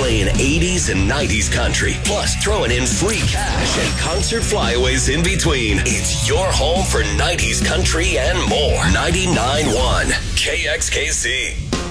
playing 80s and 90s country, plus throwing in free cash and concert flyaways in between. It's your home for 90s country and more. 99.1 KXKC.